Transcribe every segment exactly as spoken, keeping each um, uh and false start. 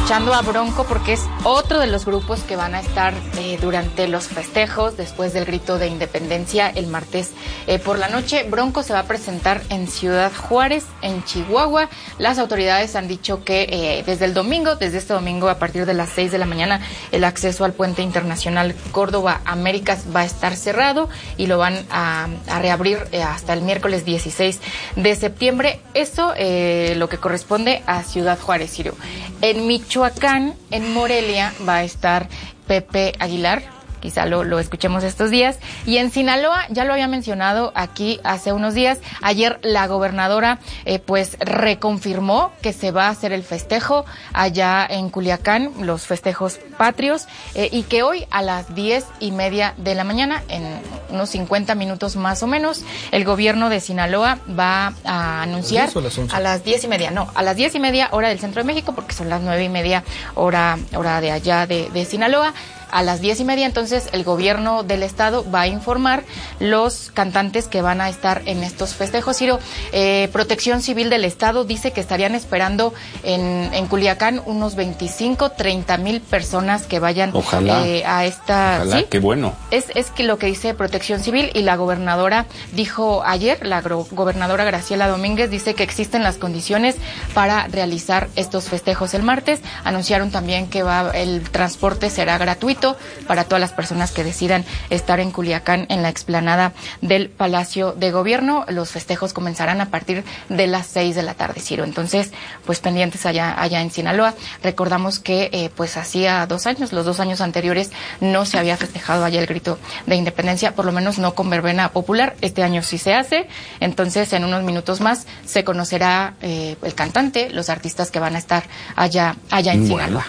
escuchando a Bronco porque es otro de los grupos que van a estar eh, durante los festejos después del grito de independencia el martes eh, por la noche. Bronco se va a presentar en Ciudad Juárez, en Chihuahua. Las autoridades han dicho que eh, desde el domingo, desde este domingo a partir de las seis de la mañana, el acceso al puente internacional Córdoba Américas va a estar cerrado y lo van a, a reabrir eh, hasta el miércoles dieciséis de septiembre. Eso eh, lo que corresponde a Ciudad Juárez, Ciro. En Michoacán, en Morelia, va a estar Pepe Aguilar, quizá lo, lo escuchemos estos días, y en Sinaloa, ya lo había mencionado aquí hace unos días, ayer la gobernadora eh, pues reconfirmó que se va a hacer el festejo allá en Culiacán, los festejos patrios, eh, y que hoy a las diez y media de la mañana, en unos cincuenta minutos más o menos, el gobierno de Sinaloa va a anunciar a las diez y media, no, a las diez y media hora del centro de México, porque son las nueve y media hora, hora de allá de, de Sinaloa. A las diez y media, entonces, el gobierno del estado va a informar los cantantes que van a estar en estos festejos. Ciro, eh, Protección Civil del estado dice que estarían esperando en, en Culiacán unos veinticinco, treinta mil personas que vayan ojalá, eh, a esta... Ojalá, ¿sí? Qué bueno. Es, es que lo que dice Protección Civil, y la gobernadora dijo ayer, la gobernadora Graciela Domínguez, dice que existen las condiciones para realizar estos festejos el martes. Anunciaron también que va el transporte será gratuito para todas las personas que decidan estar en Culiacán, en la explanada del Palacio de Gobierno. Los festejos comenzarán a partir de las seis de la tarde, Ciro. Entonces, pues pendientes allá allá en Sinaloa. Recordamos que eh, pues hacía dos años, los dos años anteriores, no se había festejado allá el grito de independencia, por lo menos no con verbena popular. Este año sí se hace. Entonces, en unos minutos más se conocerá eh, el cantante, los artistas que van a estar allá allá en bueno. Sinaloa.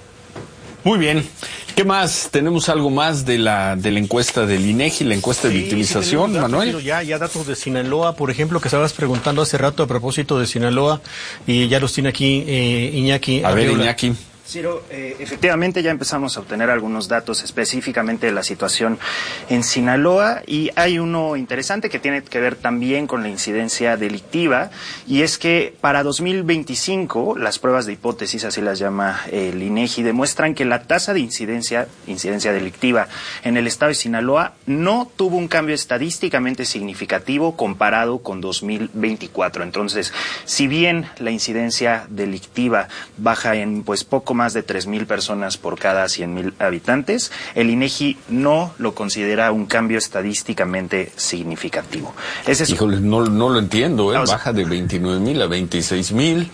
Muy bien. ¿Qué más? ¿Tenemos algo más de la de la encuesta del INEGI, la encuesta de sí, victimización, sí datos, Manuel? Pero ya, ya datos de Sinaloa, por ejemplo, que estabas preguntando hace rato a propósito de Sinaloa, y ya los tiene aquí eh, Iñaki. A ver, Arriola. Iñaki. Ciro, eh, efectivamente ya empezamos a obtener algunos datos específicamente de la situación en Sinaloa, y hay uno interesante que tiene que ver también con la incidencia delictiva, y es que para dos mil veinticinco las pruebas de hipótesis, así las llama el INEGI, demuestran que la tasa de incidencia, incidencia delictiva en el estado de Sinaloa no tuvo un cambio estadísticamente significativo comparado con dos mil veinticuatro. Entonces, si bien la incidencia delictiva baja en pues poco más más de tres mil personas por cada cien mil habitantes, el INEGI no lo considera un cambio estadísticamente significativo. Ese es... Híjole, no, no lo entiendo, ¿eh? No, Baja de veintinueve mil a veintiséis mil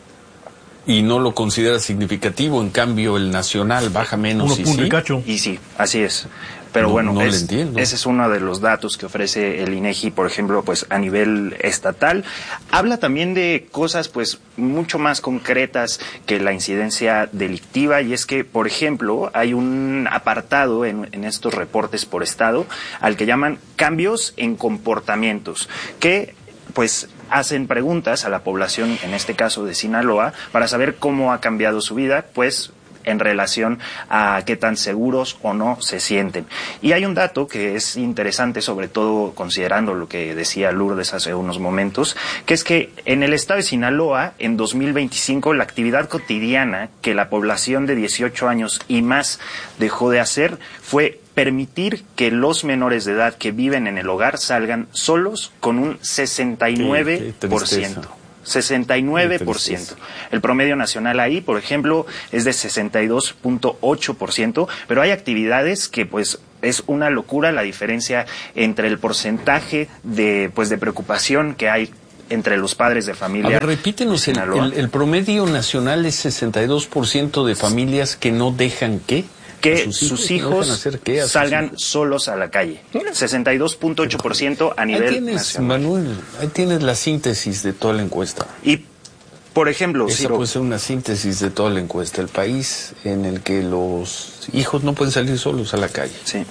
y no lo considera significativo. En cambio, el nacional baja menos. Uno punto y cacho. Y sí, así es. Pero no, bueno, no es, lo entiendo. Ese es uno de los datos que ofrece el INEGI, por ejemplo, pues a nivel estatal. Habla también de cosas pues mucho más concretas que la incidencia delictiva, y es que, por ejemplo, hay un apartado en, en estos reportes por estado al que llaman cambios en comportamientos, que pues hacen preguntas a la población, en este caso de Sinaloa, para saber cómo ha cambiado su vida, pues en relación a qué tan seguros o no se sienten. Y hay un dato que es interesante, sobre todo considerando lo que decía Lourdes hace unos momentos, que es que en el estado de Sinaloa, en dos mil veinticinco, la actividad cotidiana que la población de dieciocho años y más dejó de hacer fue permitir que los menores de edad que viven en el hogar salgan solos con un sesenta y nueve por ciento. sesenta y nueve por ciento. El promedio nacional ahí, por ejemplo, es de sesenta y dos punto ocho por ciento, pero hay actividades que pues es una locura la diferencia entre el porcentaje de pues de preocupación que hay entre los padres de familia. A ver, repítenos, el, el, el promedio nacional es sesenta y dos por ciento de familias que no dejan ¿qué? que sus hijos, sus hijos no hacer qué salgan hijos? solos a la calle. sesenta y dos punto ocho por ciento a nivel ahí tienes, nacional. Manuel, ahí tienes la síntesis de toda la encuesta. Y, por ejemplo... Esa Ciro, puede ser una síntesis de toda la encuesta. El país en el que los hijos no pueden salir solos a la calle. Sí.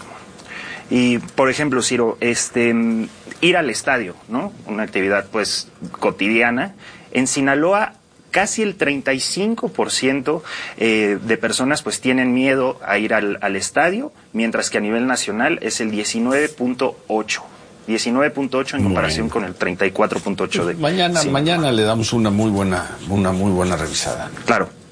Y, por ejemplo, Ciro, este, ir al estadio, ¿no? Una actividad, pues, cotidiana. En Sinaloa, casi el treinta y cinco por ciento eh, de personas pues tienen miedo a ir al, al estadio, mientras que a nivel nacional es el diecinueve punto ocho. diecinueve punto ocho en comparación bueno. con el treinta y cuatro punto ocho de... Mañana, sí. mañana le damos una muy buena, una muy buena revisada. Claro.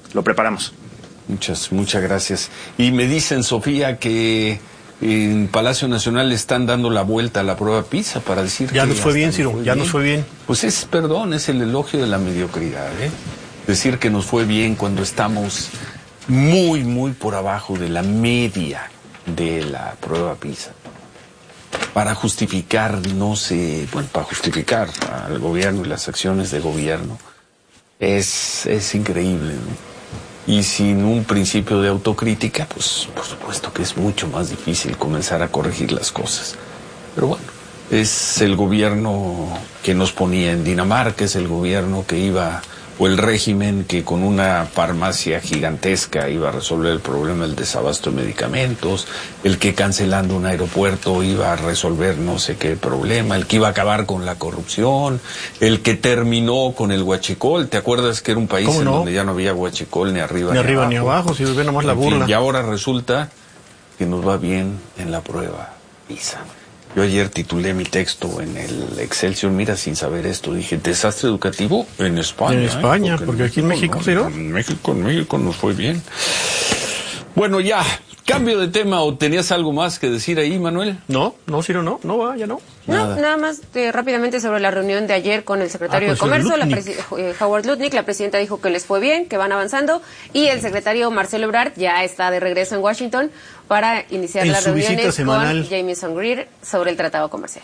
lo preparamos. Muchas, muchas gracias. Y me dicen, Sofía, que en Palacio Nacional le están dando la vuelta a la prueba PISA para decir ya que... nos fue bien, Ciro, ya nos fue bien. Pues es, perdón, es el elogio de la mediocridad, ¿eh? Decir que nos fue bien cuando estamos muy, muy por abajo de la media de la prueba PISA. Para justificar, no sé, bueno, para justificar al gobierno y las acciones de gobierno, es, es increíble, ¿no? Y sin un principio de autocrítica, pues por supuesto que es mucho más difícil comenzar a corregir las cosas. Pero bueno, es el gobierno que nos ponía en Dinamarca, es el gobierno que iba, o el régimen que con una farmacia gigantesca iba a resolver el problema del desabasto de medicamentos, el que cancelando un aeropuerto iba a resolver no sé qué problema, el que iba a acabar con la corrupción, el que terminó con el huachicol. ¿Te acuerdas que era un país en no? donde ya no había huachicol ni arriba ni, ni arriba abajo? ni abajo, si ve nomás la En fin, burla. y ahora resulta que nos va bien en la prueba PISA. Yo ayer titulé mi texto en el Excelsior, mira, sin saber esto, dije, desastre educativo en España. En España, ¿eh? porque, porque aquí en México, ¿sí, no? En México, en México nos fue bien. Bueno, ya, cambio de tema, ¿o tenías algo más que decir ahí, Manuel? No, no, Ciro, no, no va, ya no. No, Nada. nada más eh, rápidamente sobre la reunión de ayer con el secretario Ah, de con el Comercio, la Lutnick. presi- eh, Howard Lutnick. La presidenta dijo que les fue bien, que van avanzando, y el secretario Marcelo Ebrard ya está de regreso en Washington para iniciar En las su visita reuniones semanal. con Jamieson Greer sobre el tratado comercial.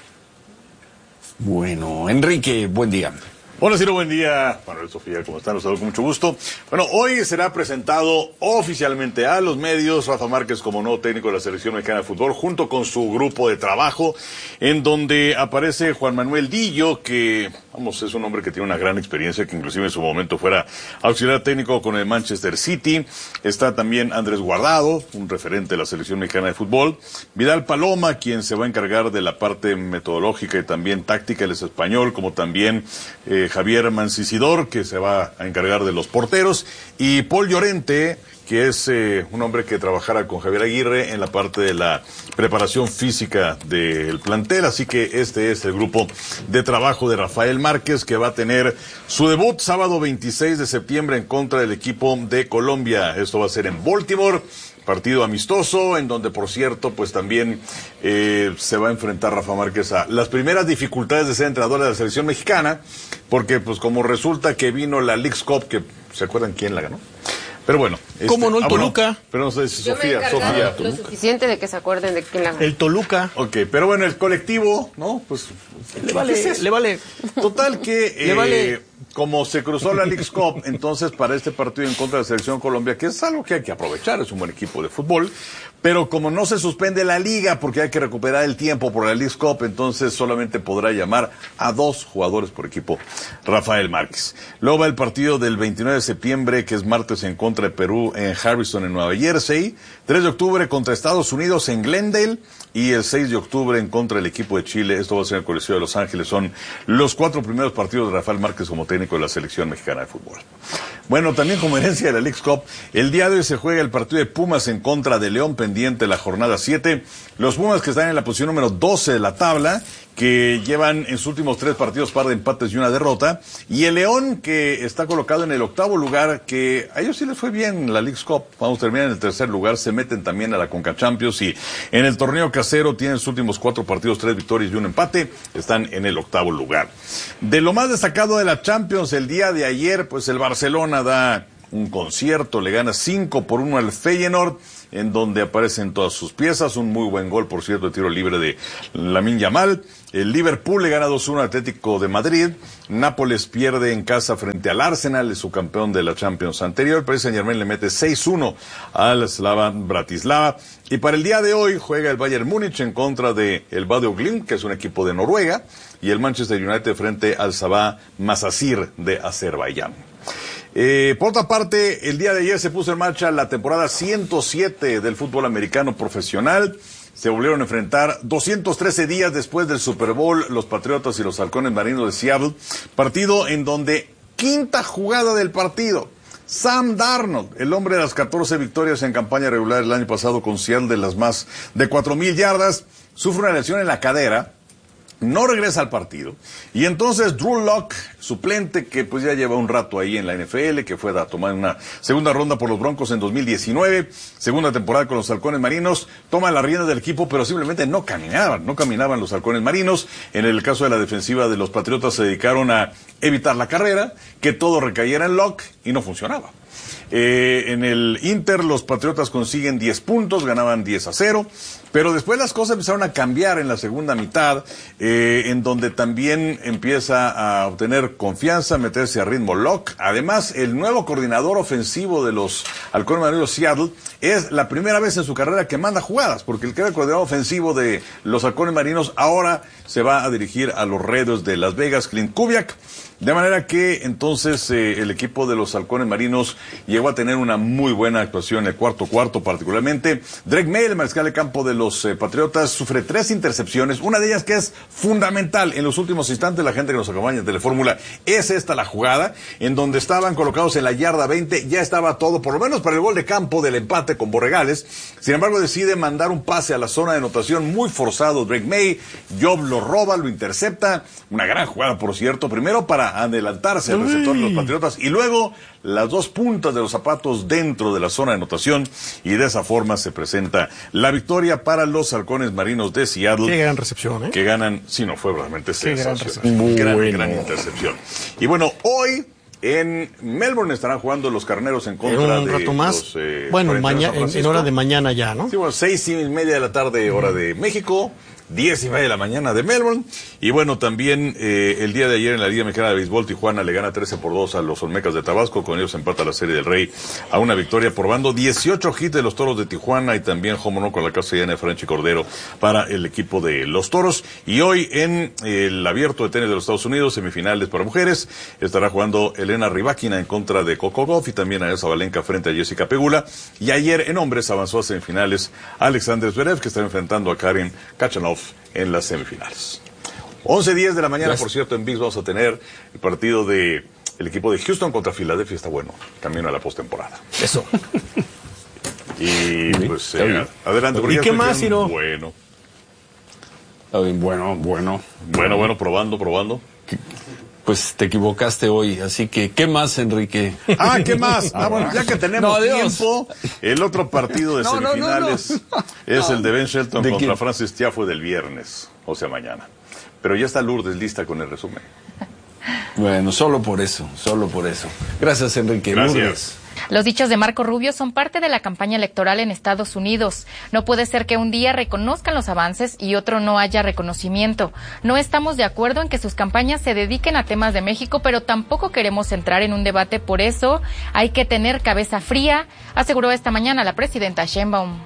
Bueno, Enrique, buen día. Hola, Ciro, buen día. Manuel, Sofía, ¿cómo están? Los saludo con mucho gusto. Bueno, hoy será presentado oficialmente a los medios Rafa Márquez como nuevo técnico de la Selección Mexicana de Fútbol, junto con su grupo de trabajo, en donde aparece Juan Manuel Dillo, que, vamos, es un hombre que tiene una gran experiencia, que inclusive en su momento fuera auxiliar técnico con el Manchester City. Está también Andrés Guardado, un referente de la Selección Mexicana de Fútbol. Vidal Paloma, quien se va a encargar de la parte metodológica y también táctica, él es español, como también eh, Javier Mancisidor, que se va a encargar de los porteros, y Paul Llorente, que es eh, un hombre que trabajará con Javier Aguirre en la parte de la preparación física del plantel. Así que este es el grupo de trabajo de Rafael Márquez, que va a tener su debut sábado veintiséis de septiembre en contra del equipo de Colombia. Esto va a ser en Baltimore. Partido amistoso, en donde, por cierto, pues también eh, se va a enfrentar Rafa Márquez a las primeras dificultades de ser entrenador de la selección mexicana, porque pues como resulta que vino la Leagues Cup, que ¿se acuerdan quién la ganó? Pero bueno. Este, ¿Cómo no el ah, bueno, Toluca? pero no sé si Yo me he Sofía, encargado Sofía. lo suficiente de que se acuerden de quién la ganó. El Toluca. Ok, pero bueno, el colectivo, ¿no? Pues Le vale, ¿qué es eso? le vale. Total que Le eh, vale. como se cruzó la Leagues Cup, entonces para este partido en contra de la selección Colombia, que es algo que hay que aprovechar, es un buen equipo de fútbol, pero como no se suspende la liga porque hay que recuperar el tiempo por la Leagues Cup, entonces solamente podrá llamar a dos jugadores por equipo, Rafael Márquez. Luego va el partido del veintinueve de septiembre, que es martes, en contra de Perú en Harrison, en Nueva Jersey. tres de octubre contra Estados Unidos en Glendale. Y el seis de octubre en contra del equipo de Chile. Esto va a ser en el Coliseo de Los Ángeles. Son los cuatro primeros partidos de Rafael Márquez como técnico de la Selección Mexicana de Fútbol. Bueno, también como herencia de la Leagues Cup, el día de hoy se juega el partido de Pumas en contra de León, pendiente de la jornada siete. Los Pumas, que están en la posición número doce de la tabla, que llevan en sus últimos tres partidos par de empates y una derrota. Y el León, que está colocado en el octavo lugar, que a ellos sí les fue bien la Leagues Cup. Vamos a terminar en el tercer lugar, se meten también a la Conca Champions, y en el torneo casero tienen sus últimos cuatro partidos, tres victorias y un empate. Están en el octavo lugar. De lo más destacado de la Champions, el día de ayer, pues el Barcelona da un concierto, le gana cinco por uno al Feyenoord, en donde aparecen todas sus piezas. Un muy buen gol, por cierto, de tiro libre de Lamine Yamal. El Liverpool le gana dos uno al Atlético de Madrid. Nápoles pierde en casa frente al Arsenal, es su campeón de la Champions anterior. El Paris Saint-Germain le mete seis uno al Slavan Bratislava. Y para el día de hoy juega el Bayern Múnich en contra de el Bodø Glimt, que es un equipo de Noruega, y el Manchester United frente al Sabah Masasir de Azerbaiyán. Eh, por otra parte, el día de ayer se puso en marcha la temporada ciento siete del fútbol americano profesional. Se volvieron a enfrentar doscientos trece días después del Super Bowl los Patriotas y los Halcones Marinos de Seattle. Partido en donde, quinta jugada del partido, Sam Darnold, el hombre de las catorce victorias en campaña regular el año pasado con Seattle, de las más de cuatro mil yardas, sufre una lesión en la cadera. no regresa al partido. Y entonces Drew Lock, suplente, que pues ya lleva un rato ahí en la N F L, que fue a tomar una segunda ronda por los Broncos en dos mil diecinueve, segunda temporada con los Halcones Marinos, toma la rienda del equipo, pero simplemente no caminaban, no caminaban los Halcones Marinos. En el caso de la defensiva de los Patriotas se dedicaron a evitar la carrera, que todo recayera en Lock, y no funcionaba. Eh, en el Inter los Patriotas consiguen diez puntos, ganaban diez a cero, pero después las cosas empezaron a cambiar en la segunda mitad, eh, en donde también empieza a obtener confianza, meterse a ritmo Lock. Además, el nuevo coordinador ofensivo de los Halcones Marinos Seattle es la primera vez en su carrera que manda jugadas, porque el que era el coordinador ofensivo de los Halcones Marinos ahora se va a dirigir a los Raiders de Las Vegas, Clint Kubiak. De manera que entonces eh, el equipo de los Halcones Marinos llegó a tener una muy buena actuación en el cuarto cuarto particularmente. Drake May, el mariscal de campo de los eh, Patriotas, sufre tres intercepciones, una de ellas que es fundamental en los últimos instantes. La gente que nos acompaña en Telefórmula, es esta la jugada, en donde estaban colocados en la yarda veinte, ya estaba todo, por lo menos para el gol de campo del empate con Borregales. Sin embargo, decide mandar un pase a la zona de anotación muy forzado Drake May. Job lo roba, lo intercepta, una gran jugada por cierto, primero para adelantarse al receptor de los Patriotas y luego las dos puntas de los zapatos dentro de la zona de anotación, y de esa forma se presenta la victoria para los Halcones Marinos de Seattle. Qué gran recepción, ¿eh? Que ganan, sí, no, fue realmente Qué gran sensacional. Gran, gran, gran intercepción. Y bueno, hoy en Melbourne estarán jugando los Carneros en contra un de rato más. los, eh, bueno, mañana, en, en hora de mañana ya, ¿no? Sí, bueno, seis y media de la tarde, hora de México. Diez y media de la mañana de Melbourne. Y bueno, también eh, el día de ayer en la Liga Mexicana de Béisbol, Tijuana le gana trece por dos a los Olmecas de Tabasco. Con ellos empata la Serie del Rey a una victoria, probando dieciocho hits de los Toros de Tijuana, y también home run con la castellana de Franchi Cordero para el equipo de los Toros. Y hoy en el Abierto de Tenis de los Estados Unidos, semifinales para mujeres, estará jugando Elena Rybakina en contra de Coco Gauff, y también a Elsa Valenca frente a Jessica Pegula. Y ayer en hombres avanzó a semifinales Alexander Zverev, que está enfrentando a Karen Khachanov en las semifinales. once diez de la mañana, por cierto, en V I X vamos a tener el partido de el equipo de Houston contra Filadelfia. Está bueno, camino a la postemporada. Eso. Y pues eh, adelante. ¿Y qué más, Ciro? Bueno. Bueno, bueno. Bueno, bueno, probando, probando. Pues te equivocaste hoy, así que ¿qué más, Enrique? Ah, ¿qué más? Ah, bueno, ya que tenemos no, tiempo, el otro partido de no, semifinales no, no, no. es no. el de Ben Shelton ¿De contra quién? Francis Tiafoe del viernes, o sea, mañana. Pero ya está Lourdes lista con el resumen. Bueno, solo por eso, solo por eso. Gracias, Enrique. Gracias. Lourdes. Los dichos de Marco Rubio son parte de la campaña electoral en Estados Unidos. No puede ser que un día reconozcan los avances y otro no haya reconocimiento. No estamos de acuerdo en que sus campañas se dediquen a temas de México, pero tampoco queremos entrar en un debate. Por eso hay que tener cabeza fría, aseguró esta mañana la presidenta Sheinbaum.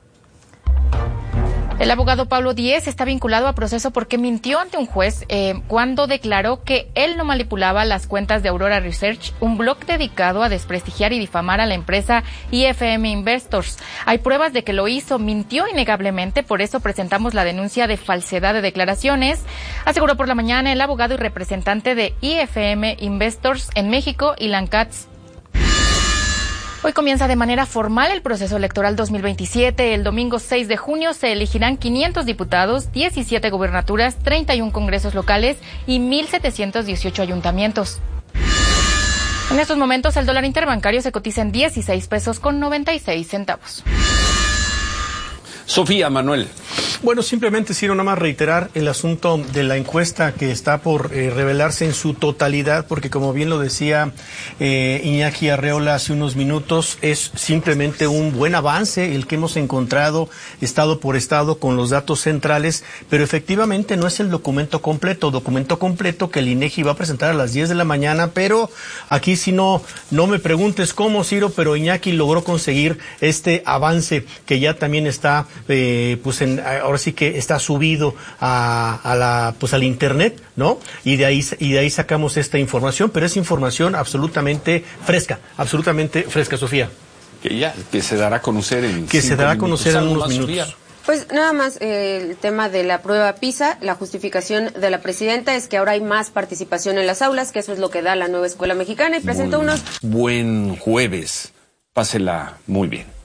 El abogado Pablo Díez está vinculado a proceso porque mintió ante un juez eh, cuando declaró que él no manipulaba las cuentas de Aurora Research, un blog dedicado a desprestigiar y difamar a la empresa I F M Investors. Hay pruebas de que lo hizo, mintió innegablemente, por eso presentamos la denuncia de falsedad de declaraciones, aseguró por la mañana el abogado y representante de I F M Investors en México, Ilan Katz. Hoy comienza de manera formal el proceso electoral dos mil veintisiete. El domingo seis de junio se elegirán quinientos diputados, diecisiete gubernaturas, treinta y uno congresos locales y mil setecientos dieciocho ayuntamientos. En estos momentos el dólar interbancario se cotiza en dieciséis pesos con noventa y seis centavos. Sofía, Manuel. Bueno, simplemente, Ciro, nada más reiterar el asunto de la encuesta que está por eh, revelarse en su totalidad, porque como bien lo decía eh, Iñaki Arreola hace unos minutos, es simplemente un buen avance el que hemos encontrado estado por estado con los datos centrales, pero efectivamente no es el documento completo, documento completo que el INEGI va a presentar a las diez de la mañana, pero aquí si no, no me preguntes cómo, Ciro, pero Iñaki logró conseguir este avance que ya también está, eh, pues en... ahora sí que está subido a, a la pues al internet, ¿no? Y de ahí y de ahí sacamos esta información, pero es información absolutamente fresca, absolutamente fresca, Sofía. Que ya, que se dará a conocer en Que se dará a conocer en unos minutos. Sofía. Pues nada más eh, el tema de la prueba PISA, la justificación de la presidenta es que ahora hay más participación en las aulas, que eso es lo que da la nueva escuela mexicana, y presentó Muy unos... Buen jueves. Pásela muy bien.